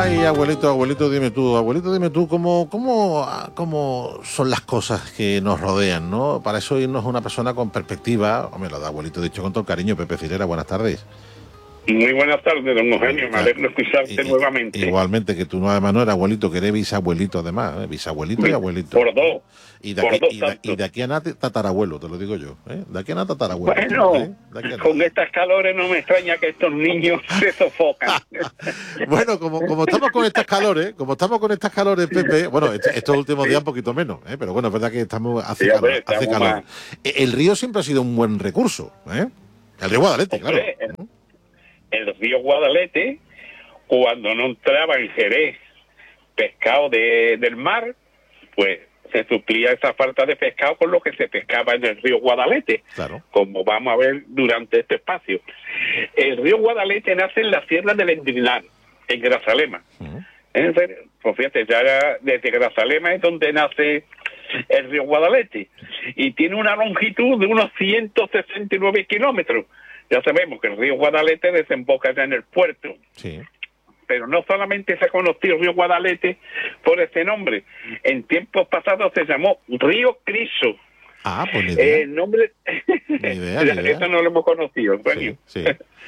Ay, abuelito, dime tú, ¿cómo son las cosas que nos rodean, ¿no? Para eso irnos a una persona con perspectiva, hombre, lo da abuelito dicho con todo el cariño, Pepe Cirera, buenas tardes. Muy buenas tardes, don Eugenio, me alegro escucharte nuevamente. Igualmente, que tú no, además no eres abuelito, que eres bisabuelito además, ¿eh? Bisabuelito y abuelito. Por dos. Y de aquí a nada tatarabuelo, te lo digo yo, ¿eh? De aquí a nada tatarabuelo. Bueno, con estas calores no me extraña que estos niños se sofocan. Bueno, como estamos con estas calores, Pepe, bueno, estos últimos días un poquito menos, ¿eh? Pero bueno, es verdad que hace calor. El río siempre ha sido un buen recurso, ¿eh? El río Guadalete, claro. El río Guadalete, cuando no entraba en Jerez pescado del mar, pues se suplía esa falta de pescado con lo que se pescaba en el río Guadalete, claro, como vamos a ver durante este espacio. El río Guadalete nace en la sierra del Endrinar, en Grazalema. Pues fíjate, ya desde Grazalema es donde nace el río Guadalete, y tiene una longitud de unos 169 kilómetros. Ya sabemos que el río Guadalete desemboca ya en el puerto. Sí. Pero no solamente se ha conocido el río Guadalete por ese nombre. En tiempos pasados se llamó Río Criso. Ah, pues ni idea. El nombre... Ni idea. Eso no lo hemos conocido. Sí, sí.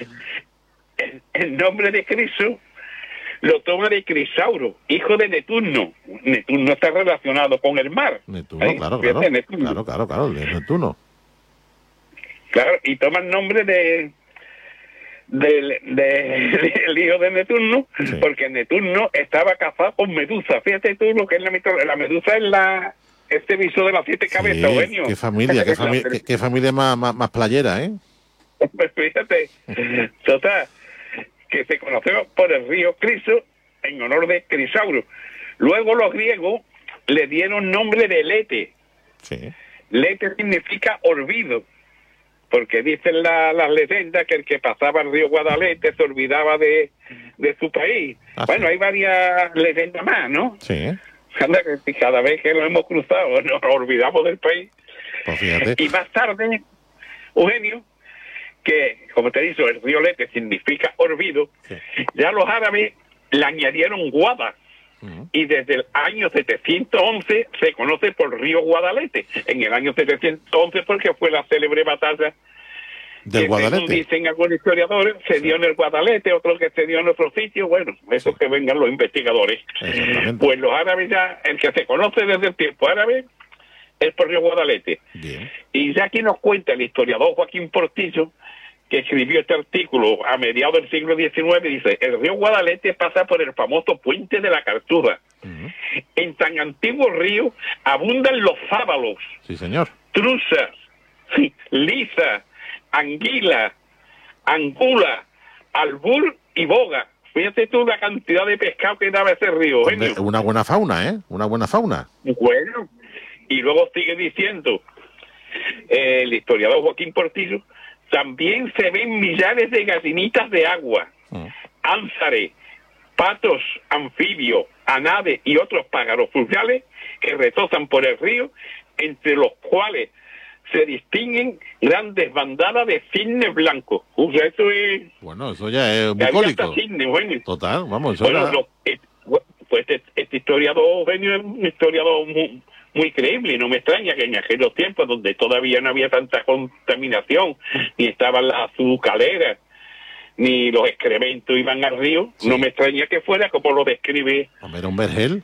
El nombre de Criso lo toma de Crisauro, hijo de Netuno. Netuno está relacionado con el mar. Netuno, claro, Netuno. Claro, de Netuno. Claro, y toma el nombre del hijo de Netuno, sí, porque Netuno estaba casado con Medusa. Fíjate tú lo que es la Medusa, es este viso de las 7 cabezas, Eugenio. Qué familia más playera, ¿eh? Pues fíjate, total, que se conoció por el río Criso en honor de Crisauro. Luego los griegos le dieron nombre de Lete. Sí. Lete significa olvido, porque dicen las leyendas que el que pasaba el río Guadalete se olvidaba de su país. Bueno, sí, hay varias leyendas más, ¿no? Sí. Cada vez que lo hemos cruzado nos olvidamos del país. Pues fíjate. Y más tarde, Eugenio, que como te he dicho, el río Lete significa olvido, sí, ya los árabes le añadieron Guada. Y desde el año 711 se conoce por río Guadalete. En el año 711 porque fue la célebre batalla del Guadalete. Según dicen algunos historiadores, se dio en el Guadalete, otros que se dio en otro sitio. Bueno, eso que vengan los investigadores. Pues los árabes ya, el que se conoce desde el tiempo árabe es por río Guadalete. Bien. Y ya aquí nos cuenta el historiador Joaquín Portillo, que escribió este artículo a mediados del siglo XIX, dice: el río Guadalete pasa por el famoso puente de la Cartuja. En tan antiguo río abundan los fábalos, sí, señor, truzas, lisa, anguila, angula, albur y boga. Fíjate tú la cantidad de pescado que daba ese río. Una buena fauna, ¿eh? Una buena fauna. Bueno, y luego sigue diciendo el historiador Joaquín Portillo: también se ven millares de gallinitas de agua, ánsares, patos anfibios, anades y otros pájaros fluviales que retozan por el río, entre los cuales se distinguen grandes bandadas de cisnes blancos. O sea, eso es... Bueno, eso ya es bucólico. Bueno. Total, vamos, eso bueno, pues este historiador, Eugenio, es un historiador muy creíble. No me extraña que en aquellos tiempos donde todavía no había tanta contaminación, ni estaban las azucareras, ni los excrementos iban al río, sí, no me extraña que fuera como lo describe... Hombre, un vergel,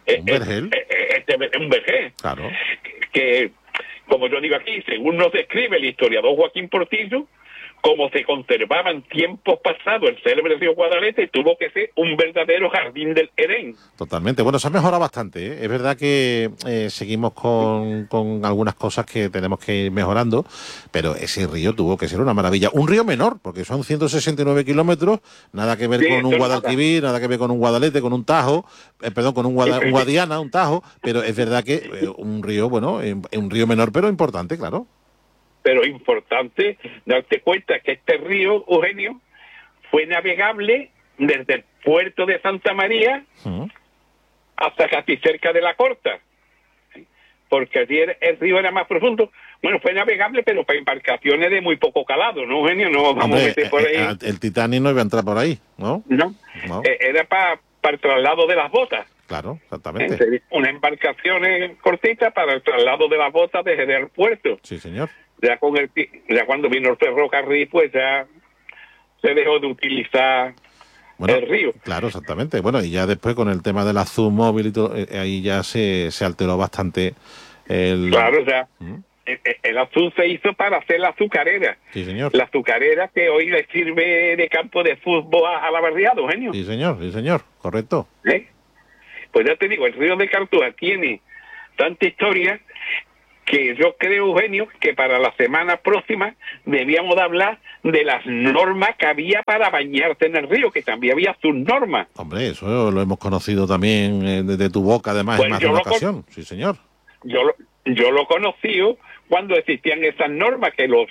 un vergel. Claro. Que, como yo digo aquí, según nos describe el historiador Joaquín Portillo, como se conservaba en tiempos pasados el célebre río Guadalete, tuvo que ser un verdadero jardín del Edén. Totalmente. Bueno, se ha mejorado bastante, ¿eh? Es verdad que seguimos con algunas cosas que tenemos que ir mejorando, pero ese río tuvo que ser una maravilla. Un río menor, porque son 169 kilómetros, nada que ver con un Guadalquivir, nada que ver con un Guadalete, con un Tajo, con un Guadiana, un Tajo, pero es verdad que un río, bueno, un río menor, pero importante, claro. Pero importante darte cuenta que este río, Eugenio, fue navegable desde el puerto de Santa María hasta casi cerca de la Corta, porque allí el río era más profundo. Bueno, fue navegable, pero para embarcaciones de muy poco calado, ¿no, Eugenio? No vamos a meter por ahí. El Titanic no iba a entrar por ahí, ¿no? No. Era para para el traslado de las botas. Claro, exactamente. Una embarcación cortita para el traslado de las botas desde el puerto. Sí, señor. Ya cuando vino el ferrocarril, pues ya se dejó de utilizar el río. Claro, exactamente. Bueno, y ya después con el tema del azul móvil y todo, ahí ya se alteró bastante el... Claro, o sea, el azul se hizo para hacer la azucarera. Sí, señor. La azucarera que hoy le sirve de campo de fútbol a la barriada, Eugenio. Sí, señor, correcto. Pues ya te digo, el río de Cartuja tiene tanta historia que yo creo, Eugenio, que para la semana próxima debíamos de hablar de las normas que había para bañarse en el río, que también había sus normas. Hombre, eso lo hemos conocido tamén de tu boca, además, pues en más de una ocasión. Sí, señor. Yo lo conocí cuando existían esas normas, que los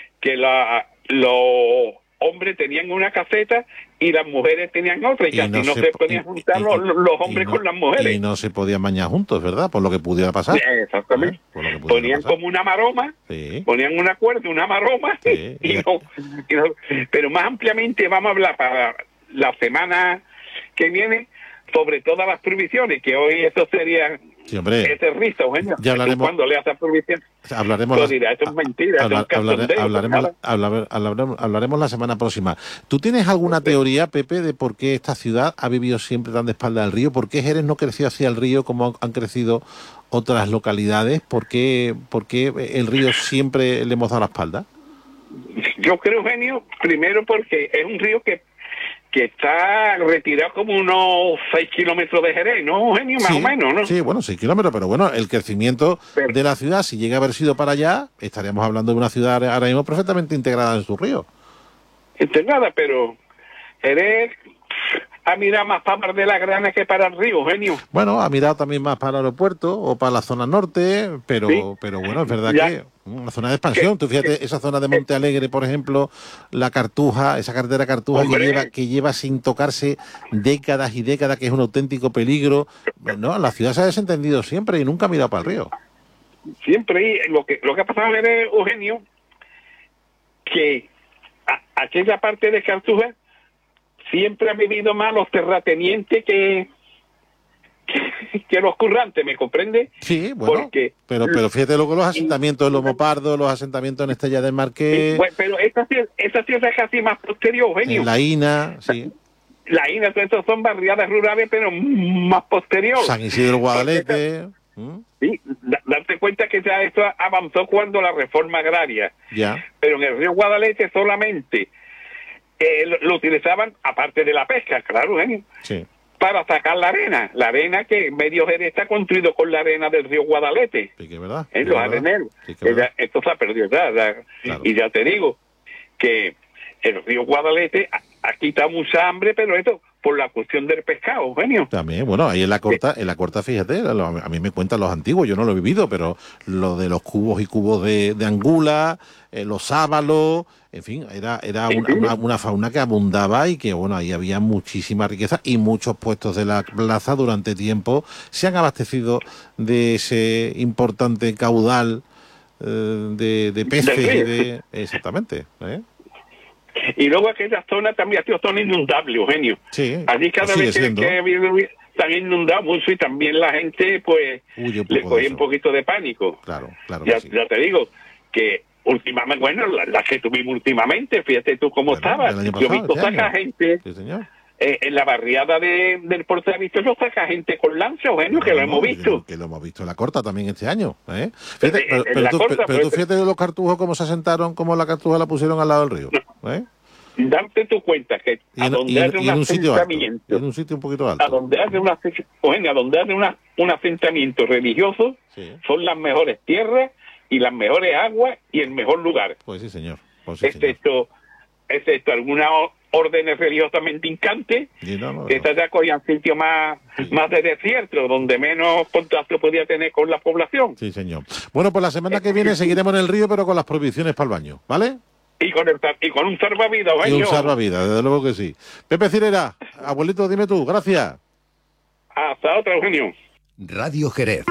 hombres tenían una caseta y las mujeres tenían otra, y casi no se podían juntar los hombres con las mujeres. Y no se podían bañar juntos, ¿verdad? Por lo que pudiera pasar. Exactamente. Ponían como una maroma, ponían una cuerda, una maroma, pero más ampliamente vamos a hablar para la semana que viene sobre todas las prohibiciones, que hoy eso sería... Sí, hombre, ese risa, Eugenio. Ya hablaremos, cuando le haces prohibición, hablaremos dirá, esto es mentira, hablaremos la semana próxima. ¿Tú tienes alguna teoría, Pepe, de por qué esta ciudad ha vivido siempre tan de espalda al río? ¿Por qué Jerez no creció hacia el río como han crecido otras localidades? ¿Por qué el río siempre le hemos dado la espalda? Yo creo, Eugenio, primero porque es un río que está retirado como unos 6 kilómetros de Jerez, ¿no, Eugenio? Más o menos, ¿no? Sí, bueno, 6 kilómetros, pero bueno, el crecimiento de la ciudad, si llega a haber sido para allá, estaríamos hablando de una ciudad ahora mismo perfectamente integrada en su río. Integrada, pero Jerez ha mirado más para Mar de la Grana que para el río, Eugenio. Bueno, ha mirado también más para el aeropuerto o para la zona norte, pero bueno, es verdad que una zona de expansión. Tú fíjate, esa zona de Monte Alegre, por ejemplo, la Cartuja, esa carretera Cartuja que lleva sin tocarse décadas y décadas, que es un auténtico peligro. No, la ciudad se ha desentendido siempre y nunca ha mirado para el río. Siempre, lo que ha pasado es, Eugenio, que aquella parte de Cartuja siempre han vivido más los terratenientes que los currantes, ¿me comprende? Sí, bueno, porque, pero fíjate luego los asentamientos de Lomo Pardo, los asentamientos en Estella del Marqués... Bueno, pero esta tierra es casi más posterior, Eugenio. En La Ina, sí. La Ina, estos son barriadas rurales, pero más posterior. San Isidro Guadalete... Sí, darte cuenta que ya esto avanzó cuando la reforma agraria. Ya. Pero en el río Guadalete solamente lo utilizaban, aparte de la pesca, claro, Eugenio. Sí. Para sacar la arena que medio Jerez está construido con la arena del río Guadalete. Sí, que es verdad. En los areneros. Sí, esto se ha perdido ya. Claro. Y ya te digo que el río Guadalete ha quitado mucha hambre, pero esto por la cuestión del pescado, Eugenio. También, bueno, ahí en la corta, fíjate, a mí me cuentan los antiguos, yo no lo he vivido, pero lo de los cubos y cubos de angula, los sábalos, en fin, era una fauna que abundaba y que, bueno, ahí había muchísima riqueza y muchos puestos de la plaza durante tiempo se han abastecido de ese importante caudal de peces. Exactamente, Y luego aquella zona también ha sido zona inundable, Eugenio. Sí, allí cada vez que están inundados mucho y también la gente, pues, le coge un poquito de pánico. Claro, ya, sí. Ya te digo que últimamente, bueno, las que tuvimos últimamente, fíjate tú cómo estaba. Yo he visto sacar gente... Sí, señor. En la barriada del Puerto de Victoria saca gente con lancha, Eugenio, que lo hemos visto. Que lo hemos visto en la Corta también este año. Fíjate, pero tú fíjate de los cartujos cómo se asentaron, cómo la cartuja la pusieron al lado del río. Darte tu cuenta que a donde hace un asentamiento, en un sitio un poquito alto, a donde hace un asentamiento religioso, son las mejores tierras y las mejores aguas y el mejor lugar. Pues sí, señor. Excepto alguna órdenes religiosamente hincantes, que estas ya cogían sitios más de desierto, donde menos contacto podía tener con la población. Sí, señor. Bueno, pues la semana que viene seguiremos en el río, pero con las prohibiciones para el baño, ¿vale? Y con un salvavidas, ¿vale? Y un salvavidas, desde luego que sí. Pepe Cirera, abuelito, dime tú, gracias. Hasta otra, Eugenio. Radio Jerez.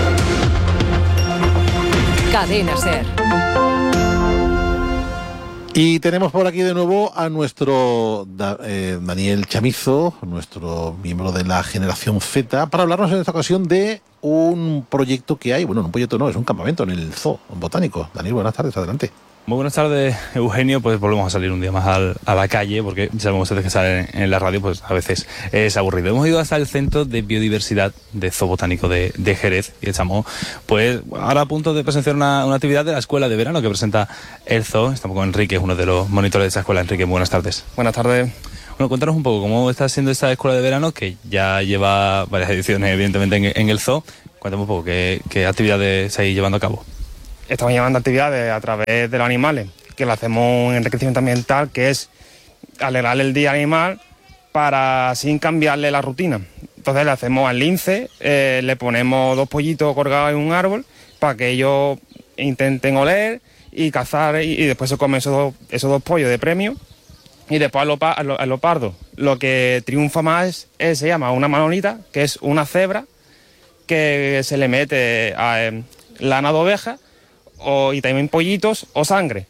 Cadena SER. Y tenemos por aquí de nuevo a nuestro Daniel Chamizo, nuestro miembro de la generación Z, para hablarnos en esta ocasión de un proyecto que hay, bueno, un proyecto no, es un campamento en el Zoo Botánico. Daniel, buenas tardes, adelante. Muy buenas tardes, Eugenio. Pues volvemos a salir un día más a la calle, porque sabemos ustedes que salen en la radio, pues a veces es aburrido. Hemos ido hasta el Centro de Biodiversidad de Zoo Botánico de Jerez y estamos pues ahora a punto de presenciar una actividad de la escuela de verano que presenta el Zoo. Estamos con Enrique, uno de los monitores de esa escuela. Enrique, buenas tardes. Buenas tardes. Bueno, cuéntanos un poco cómo está siendo esta escuela de verano, que ya lleva varias ediciones, evidentemente, en el Zoo. Cuéntame un poco qué actividades estáis llevando a cabo. Estamos llevando actividades a través de los animales, que lo hacemos en enriquecimiento ambiental, que es alegrarle el día al animal para sin cambiarle la rutina. Entonces le hacemos al lince, le ponemos 2 pollitos colgados en un árbol para que ellos intenten oler y cazar, y después se comen esos 2 pollos de premio. Y después a los pardos lo que triunfa más se llama una manolita, que es una cebra que se le mete a lana de oveja y también pollitos o sangre.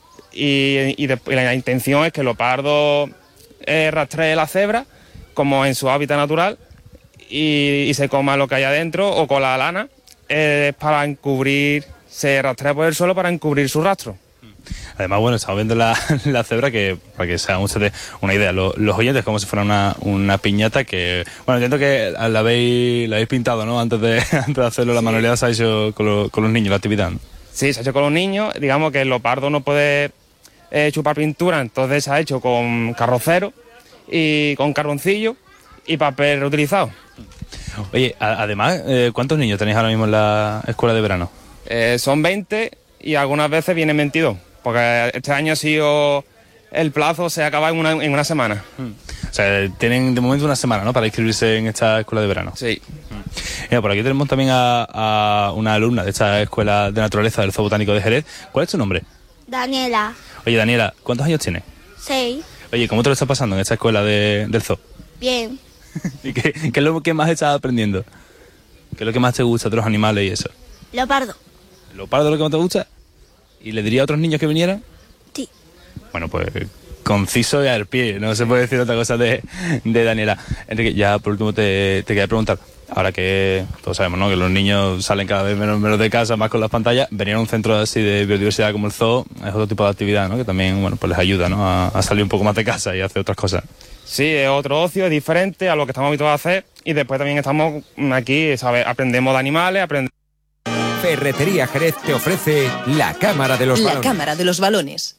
Y la intención es que el leopardo rastree la cebra como en su hábitat natural y se coma lo que hay adentro, o con la lana para encubrir, se rastrea por el suelo para encubrir su rastro. Además, bueno, estamos viendo la cebra, que para que se hagan ustedes una idea, los oyentes, como si fuera una piñata que, bueno, entiendo que la habéis pintado, ¿no? Antes de hacerlo, la manualidad se ha hecho con los niños, la actividad, ¿no? Sí, se ha hecho con los niños. Digamos que el leopardo no puede chupar pintura, entonces se ha hecho con carrocero y con carboncillo y papel reutilizado. Oye, además, ¿cuántos niños tenéis ahora mismo en la escuela de verano? Son 20 y algunas veces vienen 22, porque este año ha sido el plazo, se acaba en una semana. O sea, tienen de momento una semana, ¿no?, para inscribirse en esta escuela de verano. Sí. Mira, por aquí tenemos también a una alumna de esta escuela de naturaleza del Zoo Botánico de Jerez. ¿Cuál es tu nombre? Daniela. Oye, Daniela, ¿cuántos años tienes? 6. Oye, ¿cómo te lo estás pasando en esta escuela del zoo? Bien. ¿Y qué es lo que más estás aprendiendo? ¿Qué es lo que más te gusta de los animales y eso? Leopardo. ¿El leopardo es lo que más te gusta? ¿Y le diría a otros niños que vinieran? Sí. Bueno, pues conciso y al pie, no se puede decir otra cosa de Daniela. Enrique, ya por último te quería preguntar, ahora que todos sabemos, ¿no?, que los niños salen cada vez menos de casa, más con las pantallas, venir a un centro así de biodiversidad como el zoo es otro tipo de actividad, ¿no?, que también, bueno, pues les ayuda, ¿no?, a salir un poco más de casa y hacer otras cosas. Sí, es otro ocio, es diferente a lo que estamos habituados a hacer, y después también estamos aquí, ¿sabes?, aprendemos de animales, Ferretería Jerez te ofrece la Cámara de los Balones. La Cámara de los Balones.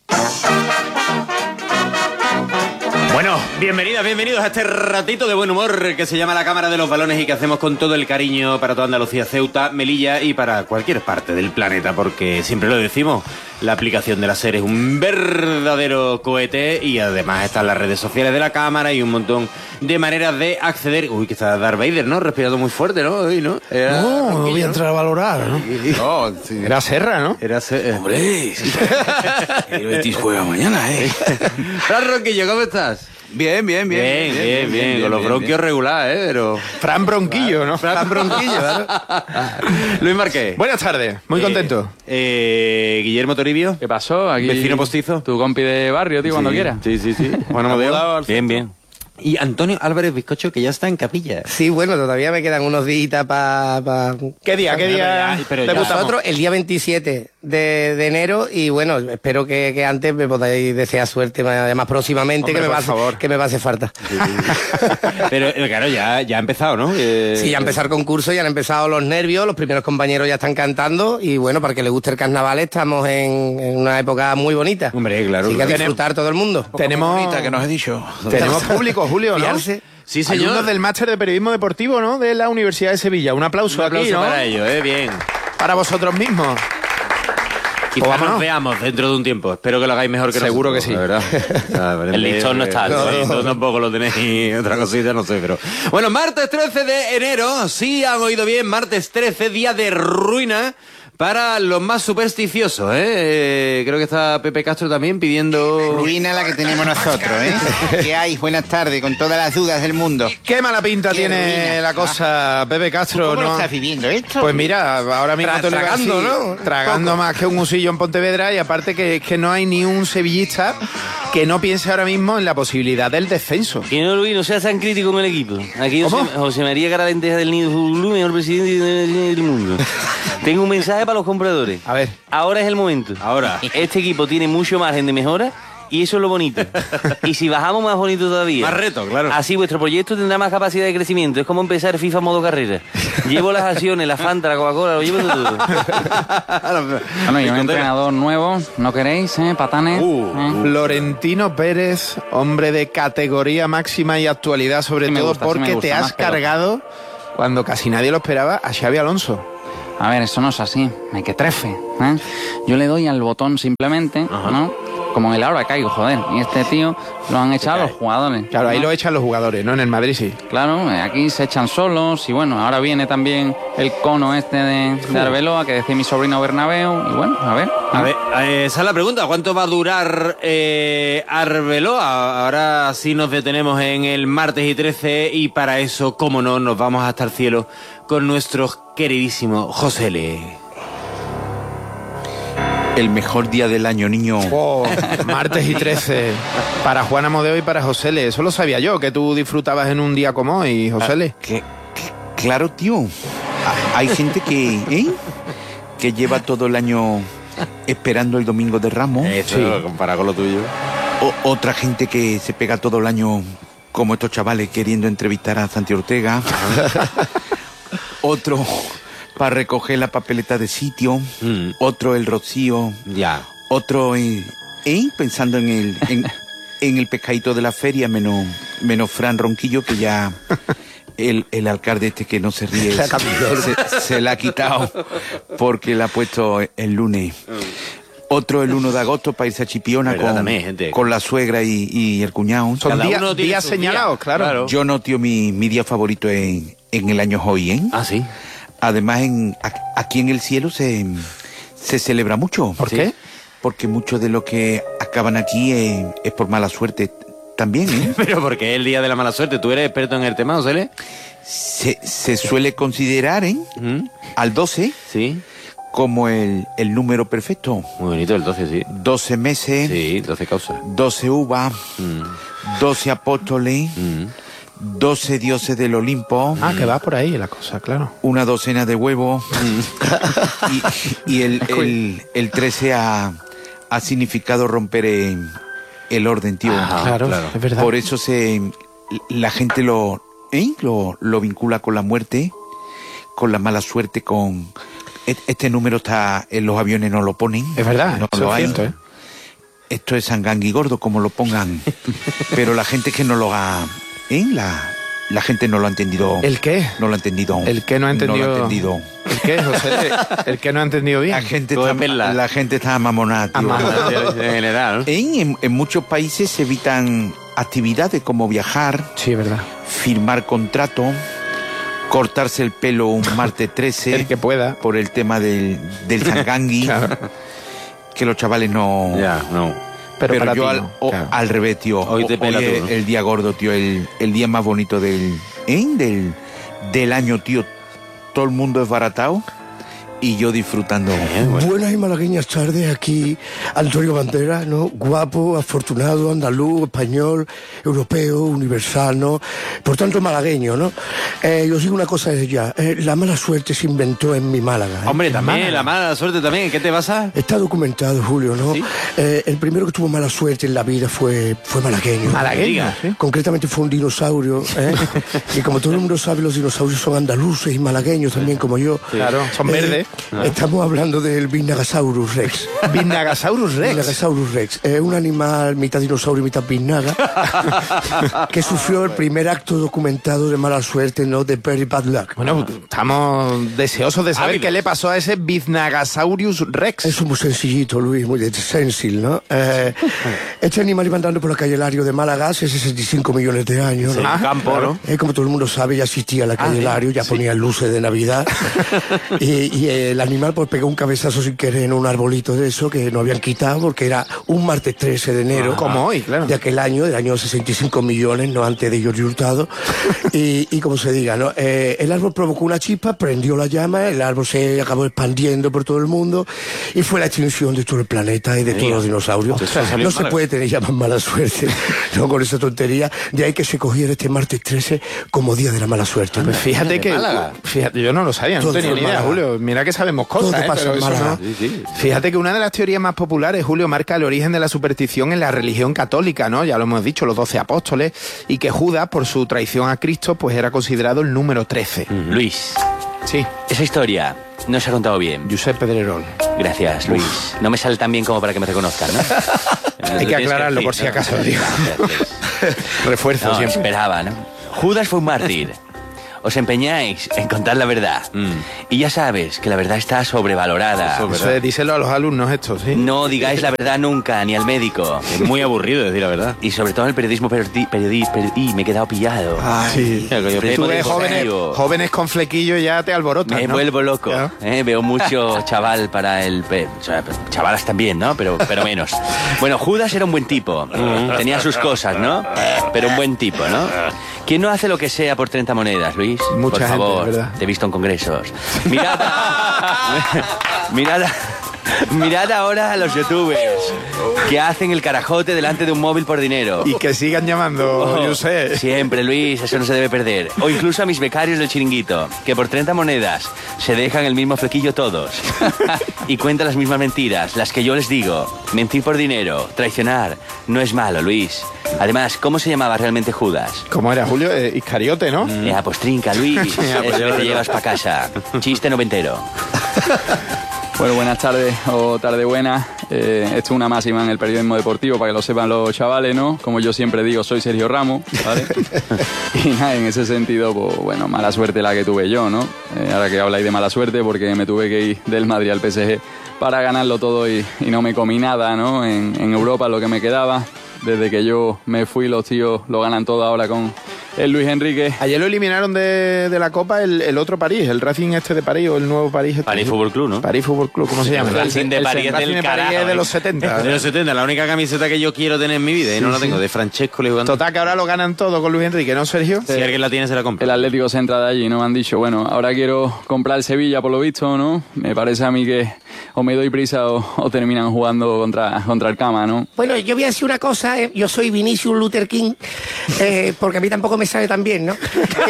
Bueno, bienvenidos a este ratito de buen humor que se llama la Cámara de los Balones y que hacemos con todo el cariño para toda Andalucía, Ceuta, Melilla y para cualquier parte del planeta, porque siempre lo decimos, la aplicación de la SER es un verdadero cohete y además están las redes sociales de la Cámara y un montón de maneras de acceder. Uy, que está Darth Vader, ¿no? Respirando muy fuerte, ¿no? Hoy, ¿no? No voy a entrar a valorar, ¿no? No, sí. Era Serra, ¿no? Era Hombre, el Betis juega mañana, ¿eh? Fran Ronquillo, ¿cómo estás? Bien. Con los bronquios regular, ¿eh? Pero... Fran Bronquillo, ¿no? Fran Bronquillo, ¿verdad? Luis Marqués. Buenas tardes, muy contento. Guillermo Toribio. ¿Qué pasó? Aquí Vecino postizo. Tu compi de barrio, tío, cuando quieras. Sí. Juan Amadeo. Bien. Y Antonio Álvarez Bizcocho, que ya está en capilla. Sí, bueno, todavía me quedan unos días para... ¿Qué día debutamos? Nosotros el día 27 de enero, y bueno, espero que antes me podáis desear suerte más próximamente. Hombre, que me pase falta. Sí. Pero claro, ya ha empezado, ¿no? Sí, ya ha empezado el concurso, ya han empezado los nervios, los primeros compañeros ya están cantando, y bueno, para que le guste el carnaval estamos en una época muy bonita. Hombre, claro. Así que a disfrutar todo el mundo. Tenemos... que nos he dicho. Tenemos público, Julio, ¿no? Sí, señor. Alumnos del máster de periodismo deportivo, ¿no?, de la Universidad de Sevilla. Un aplauso aquí, ¿no? Para ellos, bien. Para vosotros mismos. Quizás nos veamos dentro de un tiempo. Espero que lo hagáis mejor que nosotros. Seguro que sí. La verdad. El listón no está alto. El listón tampoco lo tenéis. Otra cosita, no sé, pero... Bueno, martes 13 de enero. Sí, han oído bien. Martes 13, día de ruina para los más supersticiosos, ¿eh? Creo que está Pepe Castro también pidiendo... Ruina la que tenemos nosotros, ¿eh? ¿Qué hay? Buenas tardes, con todas las dudas del mundo. Qué mala pinta Qué tiene ruina. la cosa, Pepe Castro, ¿Cómo ¿no? lo estás viviendo esto? Pues mira, ahora mismo te lo digo tragando, así, ¿no? tragando más que un usillo en Pontevedra, y aparte que es que no hay ni un sevillista que no piense ahora mismo en la posibilidad del descenso. Que no, Luis, no seas tan crítico con el equipo. Aquí José María Caralenteja del Nido Fútbol Club, mejor presidente del mundo. Tengo un mensaje para los compradores. A ver. Ahora es el momento. Ahora. Este equipo tiene mucho margen de mejora y eso es lo bonito. Y si bajamos, más bonito todavía. Más reto, claro. Así vuestro proyecto tendrá más capacidad de crecimiento. Es como empezar FIFA modo carrera. Llevo las acciones, la Fanta, la Coca-Cola, lo llevo todo. Bueno, y un entrenador nuevo, ¿no queréis, patanes? Florentino Pérez, hombre de categoría máxima y actualidad, sobre Sí me todo gusta, sí me porque gusta, te has más pelota. cargado, cuando casi nadie lo esperaba, a Xavi Alonso. A ver, eso no es así, hay que trefe, ¿eh? Yo le doy al botón simplemente, ¿no? Como en el ahora caigo, joder. Y este tío lo han echado los jugadores. Claro, ahí ¿no? lo echan los jugadores, ¿no? En el Madrid sí. Claro, aquí se echan solos y bueno, ahora viene también el cono este de Arbeloa que decía mi sobrino Bernabéu y bueno, a ver. A ver, esa es la pregunta. ¿Cuánto va a durar Arbeloa? Ahora sí nos detenemos en el martes y 13 y para eso, cómo no, nos vamos hasta el cielo con nuestro queridísimo José L. El mejor día del año, niño. Oh, martes y 13. Para Juan Amodeo y para José L. Eso lo sabía yo, que tú disfrutabas en un día como hoy, José L. Claro, tío. Hay gente que lleva todo el año esperando el Domingo de Ramos. Eso, comparado con lo tuyo. Otra gente que se pega todo el año, como estos chavales, queriendo entrevistar a Santi Ortega. Otro para recoger la papeleta de sitio. Otro el rocío. Ya. Otro pensando en el pescadito de la feria, menos Fran Ronquillo, que ya el alcalde este que no se ríe se la ha quitado porque la ha puesto el lunes. Otro el 1 de agosto para irse a Chipiona con la suegra y el cuñado. Son días señalados, claro. Yo no, tío, mi día favorito en el año es hoy, ¿eh? Ah, sí. Además, aquí en el cielo se celebra mucho. ¿Por qué? Porque mucho de lo que acaban aquí es por mala suerte también, ¿eh? Pero porque es el día de la mala suerte. ¿Tú eres experto en el tema, José? Se suele considerar, al 12, sí, como el número perfecto. Muy bonito el 12, sí. 12 meses. Sí, 12 causas. 12 uvas. 12 apóstoles. 12 dioses del Olimpo. Ah, que va por ahí la cosa, claro. Una docena de huevos. y el 13 ha significado romper el orden, tío. Claro, es verdad. Por eso la gente lo vincula con la muerte, con la mala suerte, con... Este número está en los aviones, no lo ponen. Es verdad, no eso lo es hay. cierto, ¿eh? Esto es Sangangui gordo, como lo pongan. Pero la gente que no lo ha... La gente no lo ha entendido. ¿El qué? No lo ha entendido. ¿El qué no ha entendido? No lo ha entendido. ¿El qué, José? ¿El qué no ha entendido bien? La gente está mamonada, tío. En general. En muchos países se evitan actividades como viajar. Sí, es verdad. Firmar contrato. Cortarse el pelo un martes 13. El que pueda. Por el tema del Sangangui. Claro. Que los chavales no... Ya, no. Pero yo al revés, tío. Hoy te pela es tú, ¿no? el día gordo, tío. El día más bonito del año, tío. Todo el mundo es baratado y yo disfrutando. Buenas y malagueñas tardes, aquí Antonio Banderas, ¿no? Guapo, afortunado, andaluz, español, europeo, universal, ¿no? Por tanto, malagueño, ¿no? Os digo una cosa desde ya, la mala suerte se inventó en mi Málaga. Hombre, también, la mala suerte también, ¿qué te pasa? Está documentado, Julio, ¿no? ¿Sí? El primero que tuvo mala suerte en la vida fue malagueño. ¿Malagueño? ¿Sí? Concretamente fue un dinosaurio, y como todo el mundo sabe, los dinosaurios son andaluces y malagueños también, como yo. Claro, son verdes. Estamos hablando del Biznagasaurus Rex. ¿Biznagasaurus Rex? Biznagasaurus Rex. Es un animal mitad dinosaurio y mitad biznaga que sufrió el primer acto documentado de mala suerte, ¿no? De Very Bad Luck. Bueno, estamos deseosos de saber qué le pasó a ese Biznagasaurus Rex. Eso es muy sencillito, Luis, muy sensible, ¿no? Este animal iba andando por la calle Lario de Málaga hace 65 millones de años, ¿no? Sí, campo, ¿no? Como todo el mundo sabe, ya existía la calle Lario, ya ponía luces de Navidad. y el animal pues pegó un cabezazo sin querer en un arbolito de eso que no habían quitado porque era un martes 13 de enero. Como hoy, claro. De aquel año, del año 65 millones, no antes de Jordi Hurtado. y como se diga, ¿no? El árbol provocó una chispa, prendió la llama, el árbol se acabó expandiendo por todo el mundo y fue la extinción de todo el planeta y de todos los dinosaurios. No se puede tener ya más mala suerte, no con esa tontería. De ahí que se cogiera este martes 13 como día de la mala suerte. Pues fíjate que... Fíjate, yo no lo sabía, no tenía ni idea, Julio. Mira que sabemos cosas, pero eso no. Fíjate que una de las teorías más populares, Julio, marca el origen de la superstición en la religión católica, ¿no? Ya lo hemos dicho, los 12 apóstoles, y que Judas, por su traición a Cristo, pues era considerado el número 13. Luis. Sí. Esa historia no se ha contado bien. Josep Pedrerol. Gracias, Luis. No me sale tan bien como para que me reconozcan, ¿no? Hay que aclararlo por si acaso, digo. Refuerzo no, siempre. Esperaba, ¿no? Judas fue un mártir. Os empeñáis en contar la verdad. Y ya sabes que la verdad está sobrevalorada. Eso es, díselo a los alumnos estos, ¿sí? No digáis la verdad nunca, ni al médico. Es muy aburrido decir la verdad. Y sobre todo en el periodismo me he quedado pillado. Sí. Tú ves jóvenes con flequillo ya te alborotan, Me vuelvo loco. Veo mucho chaval para el... chavalas también, ¿no? Pero menos. Bueno, Judas era un buen tipo. Tenía sus cosas, ¿no? Pero un buen tipo, ¿no? ¿Quién no hace lo que sea por 30 monedas, Luis? Mucha por favor, gente, ¿verdad? Te he visto en congresos. Mirad ahora a los youtubers que hacen el carajote delante de un móvil por dinero. Y que sigan llamando, yo sé. Siempre, Luis, eso no se debe perder. O incluso a mis becarios del chiringuito, que por 30 monedas se dejan el mismo flequillo todos. Y cuentan las mismas mentiras, las que yo les digo. Mentir por dinero, traicionar, no es malo, Luis. Además, ¿cómo se llamaba realmente Judas? ¿Cómo era, Julio? Iscariote, ¿no? Pues trinca, Luis. Eso que te llevas para casa. Chiste noventero. Bueno, buenas tardes o tarde buena. Esto es una máxima en el periodismo deportivo para que lo sepan los chavales, ¿no? Como yo siempre digo, soy Sergio Ramos, ¿vale? Y nada, en ese sentido, pues bueno, mala suerte la que tuve yo, ¿no? Ahora que habláis de mala suerte, porque me tuve que ir del Madrid al PSG para ganarlo todo y no me comí nada, ¿no? En Europa lo que me quedaba. Desde que yo me fui, los tíos lo ganan todo ahora con el Luis Enrique. Ayer lo eliminaron de la Copa el otro París, el Racing de París o el nuevo París. París Fútbol Club, ¿no? París Fútbol Club, ¿cómo se llama? El Racing de París del carajo. Es de los 70. De los 70, la única camiseta que yo quiero tener en mi vida y no la tengo, de Francesco le jugando. Total, que ahora lo ganan todo con Luis Enrique, ¿no, Sergio? Si alguien la tiene, se la compra. El Atlético se entra de allí, ¿no? Me han dicho, bueno, ahora quiero comprar el Sevilla por lo visto, ¿no? Me parece a mí que o me doy prisa o terminan jugando contra el Cama, ¿no? Bueno, yo voy a decir una cosa, yo soy Vinicius Luther King, porque a mí tampoco me sale tan bien, ¿no?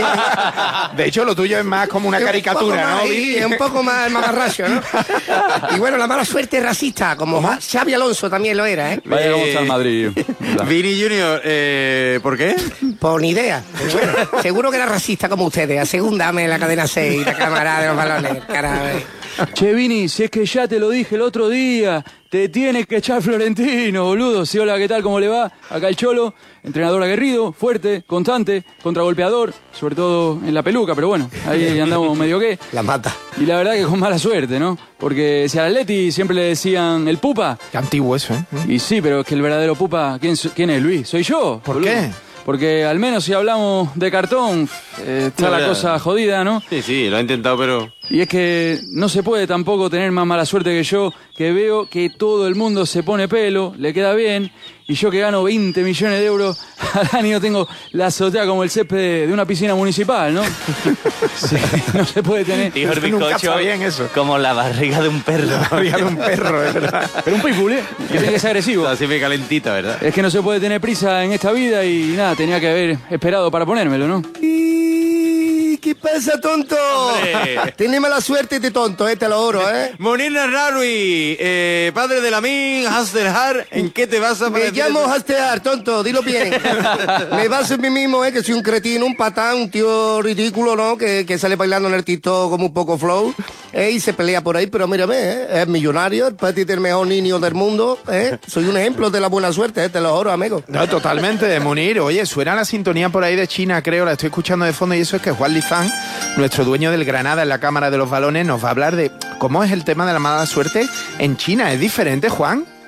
De hecho, lo tuyo es más como una caricatura, ¿no? Es un poco más mamarracho, ¿no? Y bueno, la mala suerte es racista, como Xavi Alonso también lo era, ¿eh? Vaya cómo está el Madrid. Vini Junior, ¿por qué? Por ni idea. Pero bueno, seguro que era racista como ustedes. Asegúndame la cadena 6, la cámara de los balones, caray. Che, Vini, si es que ya te lo dije el otro día, te tienes que echar Florentino, boludo. Sí, hola, ¿qué tal? ¿Cómo le va? Acá el Cholo, entrenador aguerrido, fuerte, constante, contragolpeador, sobre todo en la peluca, pero bueno, ahí andamos medio que. La mata. Y la verdad que con mala suerte, ¿no? Porque si al Atleti siempre le decían el pupa. Qué antiguo eso, ¿eh? Y sí, pero es que el verdadero pupa, ¿quién es, Luis? Soy yo. ¿Por boludo. qué? Porque al menos si hablamos de cartón, está la cosa jodida, ¿no? Sí, lo he intentado, pero... Y es que no se puede tampoco tener más mala suerte que yo, que veo que todo el mundo se pone pelo, le queda bien, y yo que gano 20 millones de euros al año tengo la azotea como el césped de una piscina municipal, ¿no? Sí, no se puede tener... Hijo, el bizcocho bien eso. como la barriga de un perro. La barriga de un perro, es verdad. Pero un pitbull, ¿eh? Que tiene que ser agresivo. Así me calentita, ¿verdad? Es que no se puede tener prisa en esta vida y nada, tenía que haber esperado para ponérmelo, ¿no? ¿Qué pasa, tonto? Tienes mala suerte este tonto, te lo oro, ¿eh? Munir Narrawi, padre de Lamin, Hasterhar, ¿en qué te vas a Me llamo Hasterhar, tonto, dilo bien. Me baso en mí mismo, que soy un cretino, un patán, un tío ridículo, ¿no? Que sale bailando en el TikTok como un poco flow, y se pelea por ahí, pero mírame, es millonario, el patito el mejor niño del mundo, Soy un ejemplo de la buena suerte, te lo oro, amigo. No, totalmente, Munir. Oye, suena la sintonía por ahí de China, creo, la estoy escuchando de fondo, y eso es que Juan Lifan, nuestro dueño del Granada en la Cámara de los Balones, nos va a hablar de cómo es el tema de la mala suerte en China. ¿Es diferente, Juan?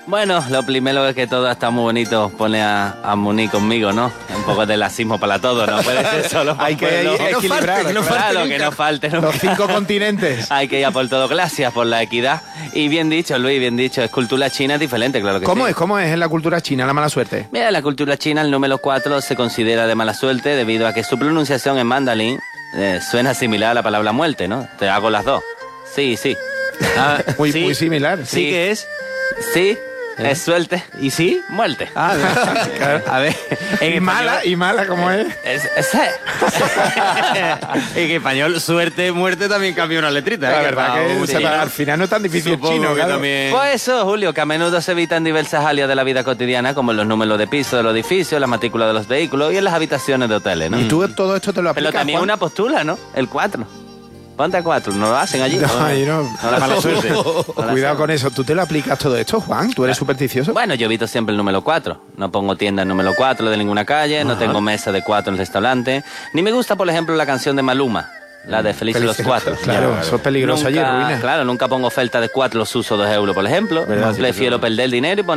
Bueno, lo primero es que todo está muy bonito, pone a Muni conmigo, ¿no? Un poco de lacismo para todo, no puede ser solo para Hay que equilibrar, que no falte los 5 continentes. Hay que ir a por todo, gracias por la equidad. Y bien dicho, Luis, bien dicho, es cultura china es diferente, claro que sí. ¿Cómo es en la cultura china la mala suerte? Mira, en la cultura china el número 4 se considera de mala suerte debido a que su pronunciación en mandarín suena similar a la palabra muerte, ¿no? Te hago las dos. Sí. Muy similar. Sí que es. Sí. Es suerte. ¿Y sí? Muerte. Claro. A ver. ¿Y mala cómo es? En español, suerte, muerte también cambia una letrita. La verdad que al final no es tan difícil. Supongo chino, que claro. también... Pues eso, Julio, que a menudo se evitan diversas alias de la vida cotidiana, como los números de piso de los edificios, las matrículas de los vehículos y en las habitaciones de hoteles, ¿no? Y tú todo esto te lo aplicas, Pero también Juan. una postula, ¿no? El 4. Ponte a 4, ¿no lo hacen allí? No, ahí no. No, la mala suerte. Cuidado con eso. ¿Tú te lo aplicas todo esto, Juan? ¿Tú eres supersticioso? Bueno, yo evito siempre el número 4. No pongo tienda en número 4 de ninguna calle, no tengo mesa de 4 en el restaurante. Ni me gusta, por ejemplo, la canción de Maluma, la de Felices los 4. Claro, eso es peligroso allí, ruina. Claro, nunca pongo oferta de 4 los uso 2 euros, por ejemplo. Prefiero perder dinero y poner